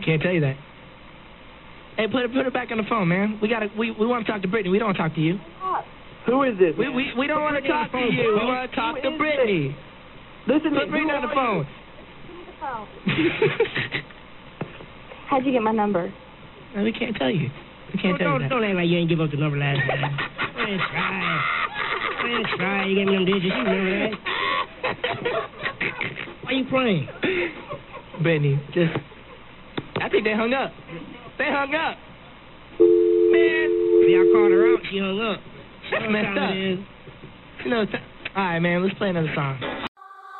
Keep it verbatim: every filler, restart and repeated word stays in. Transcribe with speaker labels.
Speaker 1: Can't tell you that. Hey, put it put it back on the phone, man. We gotta we, we want to talk to Brittany. We don't want to talk to you.
Speaker 2: Who is this?
Speaker 1: We we, we don't want to talk to you. We want to talk to Brittany.
Speaker 2: Listen,
Speaker 1: put Brittany on the phone.
Speaker 3: How'd you get my number?
Speaker 1: No, we can't tell you. We can't
Speaker 4: oh,
Speaker 1: tell
Speaker 4: don't,
Speaker 1: you that.
Speaker 4: Don't act like you ain't give up the number last time. Go ahead, try. Go ahead, try. You gave me them digits. You remember that? Why you playing?
Speaker 1: Brittany, just... I think they hung up. They hung up. Man.
Speaker 4: See, I called her out. She hung up.
Speaker 1: That's messed up. You know, all right, man, let's play another song.